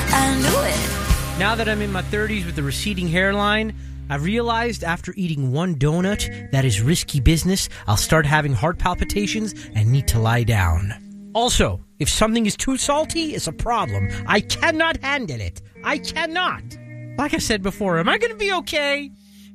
I knew it. Now that I'm in my 30s with a receding hairline, I've realized after eating one donut that is risky business. I'll start having heart palpitations and need to lie down. Also, if something is too salty, it's a problem. I cannot handle it. I cannot. Like I said before, am I going to be okay?